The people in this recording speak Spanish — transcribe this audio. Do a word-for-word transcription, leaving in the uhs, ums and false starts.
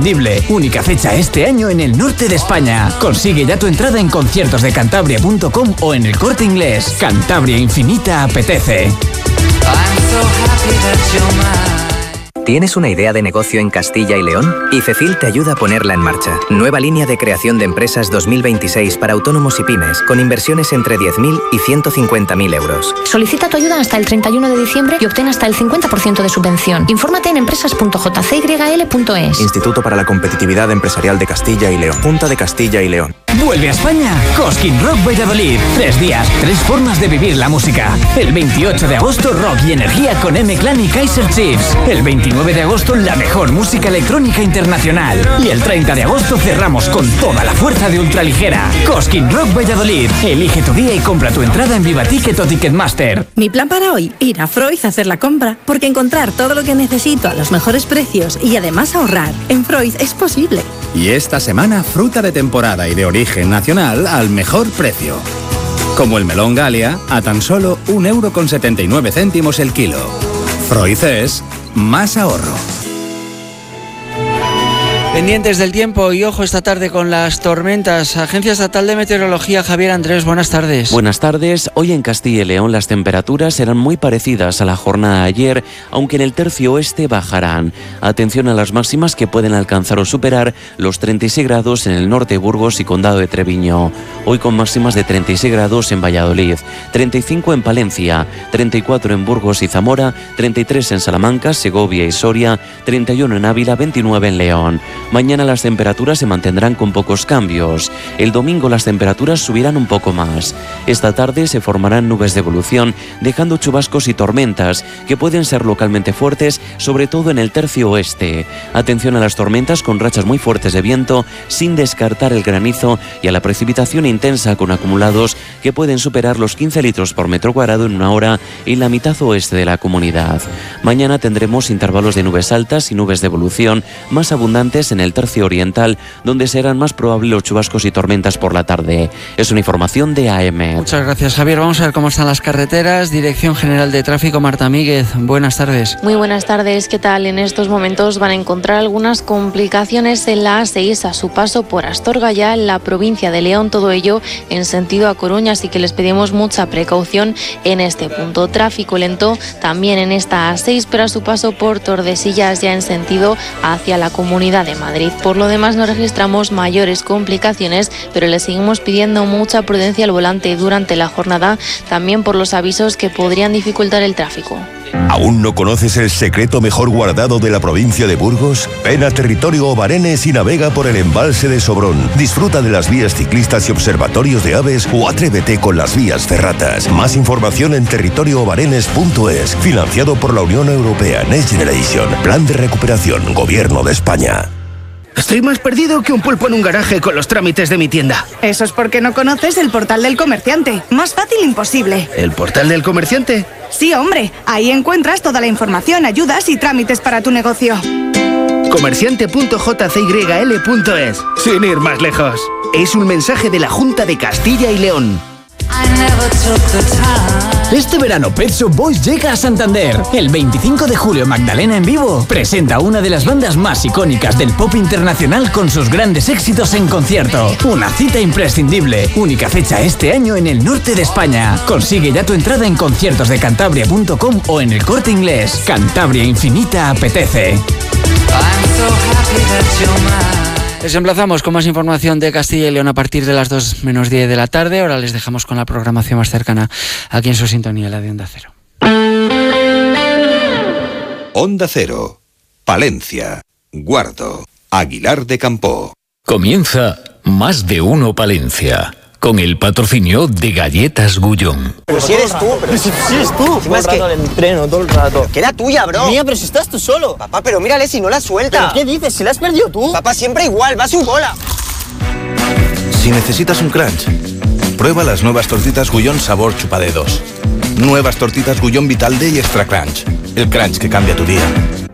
imprescindible. Única fecha este año en el norte de España. Consigue ya tu entrada en conciertos de cantabria punto com o en El Corte Inglés. Cantabria Infinita apetece. ¿Tienes una idea de negocio en Castilla y León? IFECIL te ayuda a ponerla en marcha. Nueva línea de creación de empresas dos mil veintiséis para autónomos y pymes, con inversiones entre diez mil y ciento cincuenta mil euros. Solicita tu ayuda hasta el treinta y uno de diciembre y obtén hasta el cincuenta por ciento de subvención. Infórmate en empresas punto j c y l punto e s. Instituto para la Competitividad Empresarial de Castilla y León. Junta de Castilla y León. Vuelve a España Cosquín Rock Valladolid. Tres días, tres formas de vivir la música. El veintiocho de agosto, rock y energía con M-Clan y Kaiser Chiefs. El veintinueve de agosto, la mejor música electrónica internacional. Y el treinta de agosto cerramos con toda la fuerza de ultraligera. Cosquín Rock Valladolid. Elige tu día y compra tu entrada en Vivaticket o Ticketmaster. Mi plan para hoy, ir a Freud a hacer la compra, porque encontrar todo lo que necesito a los mejores precios y además ahorrar en Freud es posible. Y esta semana, fruta de temporada y de origen nacional al mejor precio. Como el melón Galia, a tan solo un euro con setenta y nueve céntimos el kilo. Freud es más ahorro. Pendientes del tiempo y ojo esta tarde con las tormentas. Agencia Estatal de Meteorología, Javier Andrés, buenas tardes. Buenas tardes. Hoy en Castilla y León las temperaturas serán muy parecidas a la jornada de ayer, aunque en el tercio oeste bajarán. Atención a las máximas que pueden alcanzar o superar los treinta y seis grados en el norte de Burgos y Condado de Treviño. Hoy con máximas de treinta y seis grados en Valladolid, treinta y cinco en Palencia, treinta y cuatro en Burgos y Zamora, treinta y tres en Salamanca, Segovia y Soria, treinta y uno en Ávila, veintinueve en León. Mañana las temperaturas se mantendrán con pocos cambios. El domingo las temperaturas subirán un poco más. Esta tarde se formarán nubes de evolución, dejando chubascos y tormentas, que pueden ser localmente fuertes, sobre todo en el tercio oeste. Atención a las tormentas con rachas muy fuertes de viento, sin descartar el granizo y a la precipitación intensa con acumulados que pueden superar los quince litros por metro cuadrado en una hora en la mitad oeste de la comunidad. Mañana tendremos intervalos de nubes altas y nubes de evolución más abundantes en el tercio oriental, donde serán más probables los chubascos y tormentas por la tarde. Es una información de A M. Muchas gracias, Javier. Vamos a ver cómo están las carreteras. Dirección General de Tráfico, Marta Míguez. Buenas tardes. Muy buenas tardes. ¿Qué tal? En estos momentos van a encontrar algunas complicaciones en la A seis a su paso por Astorga, ya en la provincia de León. Todo ello en sentido a Coruña, así que les pedimos mucha precaución en este punto. Tráfico lento también en esta A seis, pero a su paso por Tordesillas, ya en sentido hacia la Comunidad de Madrid. Por lo demás no registramos mayores complicaciones, pero le seguimos pidiendo mucha prudencia al volante durante la jornada, también por los avisos que podrían dificultar el tráfico. ¿Aún no conoces el secreto mejor guardado de la provincia de Burgos? Ven a Territorio Obarenes y navega por el embalse de Sobrón. Disfruta de las vías ciclistas y observatorios de aves o atrévete con las vías ferratas. Más información en territorio obarenes punto es. Financiado por la Unión Europea Next Generation. Plan de recuperación. Gobierno de España. Estoy más perdido que un pulpo en un garaje con los trámites de mi tienda. Eso es porque no conoces el Portal del Comerciante. Más fácil imposible. ¿El Portal del Comerciante? Sí, hombre. Ahí encuentras toda la información, ayudas y trámites para tu negocio. comerciante punto j c y l punto es. Sin ir más lejos. Es un mensaje de la Junta de Castilla y León. Este verano Pet Shop Boys llega a Santander. El veinticinco de julio Magdalena en vivo presenta una de las bandas más icónicas del pop internacional con sus grandes éxitos en concierto. Una cita imprescindible. Única fecha este año en el norte de España. Consigue ya tu entrada en conciertos de cantabria punto com o en El Corte Inglés. Cantabria Infinita apetece. Les emplazamos con más información de Castilla y León a partir de las dos menos diez de la tarde. Ahora les dejamos con la programación más cercana aquí en su sintonía, la de Onda Cero. Onda Cero, Palencia, Guardo, Aguilar de Campoo. Comienza Más de Uno Palencia, con el patrocinio de Galletas Gullón. Pero si eres tú, pero si, si eres tú. Si más que el entreno todo el rato. Que era tuya, bro. Mía, pero si estás tú solo. Papá, pero mírale si no la suelta. ¿Pero qué dices? Si la has perdido tú. Papá, siempre igual, va a su bola. Si necesitas un crunch, prueba las nuevas tortitas Gullón sabor chupadedos. Nuevas tortitas Gullón Vital D y Extra Crunch. El crunch que cambia tu día.